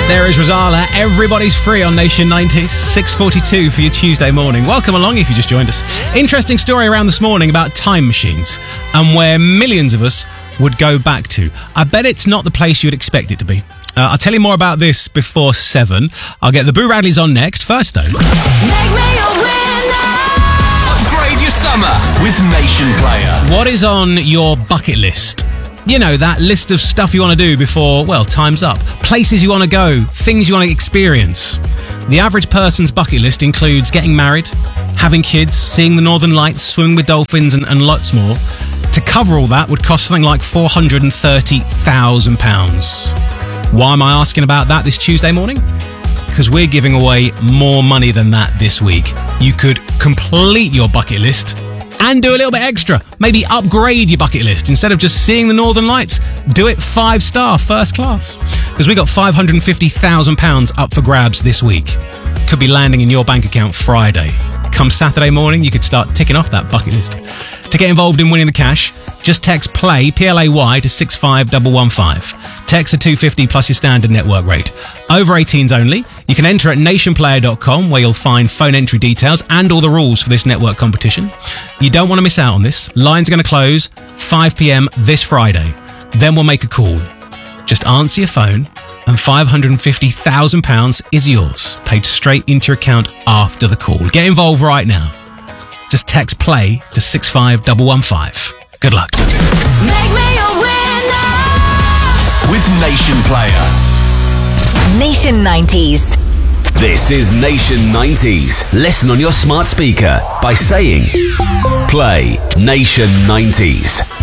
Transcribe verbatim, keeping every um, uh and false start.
There is Rosala. Everybody's free on Nation ninety, six forty-two for your Tuesday morning. Welcome along if you just joined us. Interesting story around this morning about time machines and where millions of us would go back to. I bet it's not the place you'd expect it to be. Uh, I'll tell you more about this before seven. I'll get the Boo Radleys on next. First, though. Make me a winner. Upgrade your summer with Nation Player. What is on your bucket list? You know, that list of stuff you want to do before, well, time's up. Places you want to go, things you want to experience. The average person's bucket list includes getting married, having kids, seeing the Northern Lights, swimming with dolphins, and, and lots more. To cover all that would cost something like four hundred thirty thousand pounds. Why am I asking about that this Tuesday morning? Because we're giving away more money than that this week. You could complete your bucket list and do a little bit extra. Maybe upgrade your bucket list. Instead of just seeing the Northern Lights, do it five star, first class. Because we got five hundred fifty thousand pounds up for grabs this week. Could be landing in your bank account Friday. Come Saturday morning, you could start ticking off that bucket list. To get involved in winning the cash, just text PLAY, P L A Y, to six five one one five. Text a two fifty plus your standard network rate. Over eighteens only. You can enter at nation player dot com where you'll find phone entry details and all the rules for this network competition. You don't want to miss out on this. Lines are going to close five p.m. this Friday. Then we'll make a call. Just answer your phone and five hundred fifty thousand pounds is yours, paid straight into your account after the call. Get involved right now. Just text PLAY to six five one one five. Good luck. Make me a winner. With Nation Player. Nation nineties. This is Nation nineties. Listen on your smart speaker by saying Play Nation nineties.